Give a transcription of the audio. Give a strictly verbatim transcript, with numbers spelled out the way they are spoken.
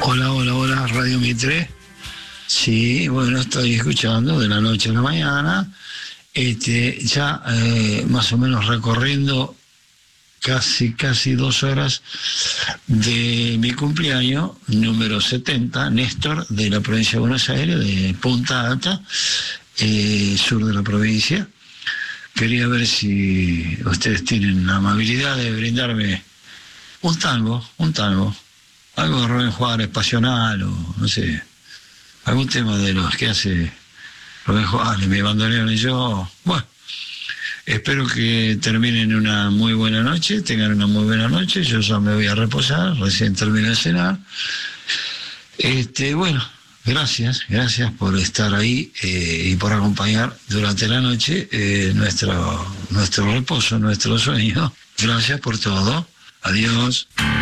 Hola, hola, hola, Radio Mitre. Sí, bueno, estoy escuchando de la noche a la mañana, este, ya eh, más o menos recorriendo casi, casi dos horas de mi cumpleaños, número setenta, Néstor, de la provincia de Buenos Aires, de Punta Alta, eh, sur de la provincia. Quería ver si ustedes tienen la amabilidad de brindarme un tango, un tango, algo de Rubén Juárez, pasional o no sé, algún tema de los que hace Rubén Juárez, mi bandoneón y yo. Bueno, espero que terminen una muy buena noche, tengan una muy buena noche. Yo ya me voy a reposar, recién termino de cenar. Este, bueno, gracias, gracias por estar ahí eh, y por acompañar durante la noche eh, nuestro, nuestro reposo, nuestro sueño. Gracias por todo. Adiós.